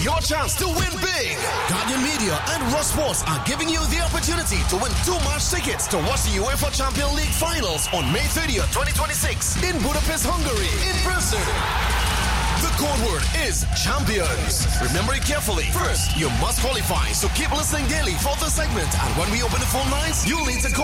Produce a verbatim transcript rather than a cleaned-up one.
your chance to win big. Guardian Media and Raw Sports are giving you the opportunity to win two match tickets to watch the UEFA Champions League finals on May thirtieth, twenty twenty-six in Budapest, Hungary, in person. The code word is champions. Remember it carefully. First, you must qualify, so keep listening daily for the segment. And when we open the phone lines, you'll need to call